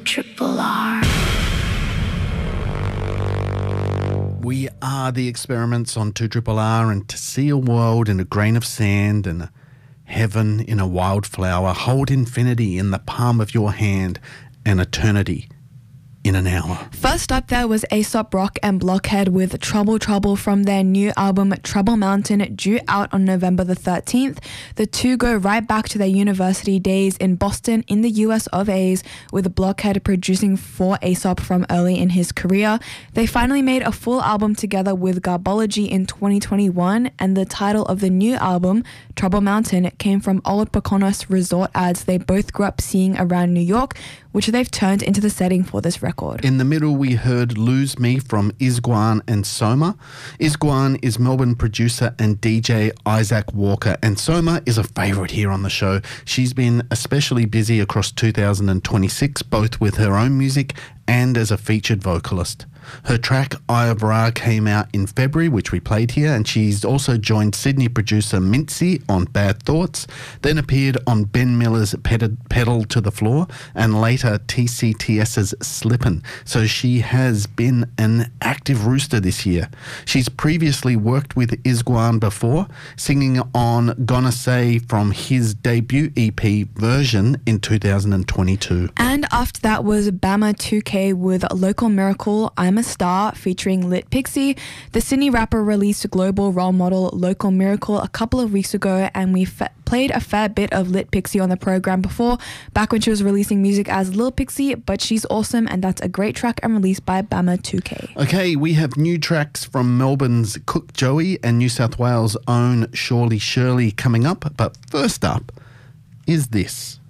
Triple R. We are the Experiments on 2RRR, and to see a world in a grain of sand and heaven in a wildflower, hold infinity in the palm of your hand and eternity in an hour. First up there was Aesop Rock and Blockhead with Trouble Trouble from their new album Trouble Mountain, due out on November the 13th. The two go right back to their university days in Boston in the US of A's, with Blockhead producing for Aesop from early in his career. They finally made a full album together with Garbology in 2021, and the title of the new album, Trouble Mountain, came from old Poconos resort ads they both grew up seeing around New York, which they've turned into the setting for this record. In the middle, we heard Lose Me from Isguan and Soma. Isguan is Melbourne producer and DJ Isaac Walker, and Soma is a favourite here on the show. She's been especially busy across 2026, both with her own music and as a featured vocalist. Her track Eye of Ra came out in February, which we played here, and she's also joined Sydney producer Mincy on Bad Thoughts, then appeared on Ben Miller's Pedal to the Floor, and later TCTS's Slippin'. So she has been an active rooster this year. She's previously worked with Isguan before, singing on Gonna Say from his debut EP Version in 2022. And after that was Bama 2K with Local Miracle, I'm a Star, featuring Lit Pixie. The Sydney rapper released global role model Local Miracle a couple of weeks ago, and we played a fair bit of Lit Pixie on the program before, back when she was releasing music as Lil Pixie, but she's awesome, and that's a great track and released by Bama 2K. Okay, we have new tracks from Melbourne's Cook Joey and New South Wales' own Shirley Shirley coming up, but first up is this.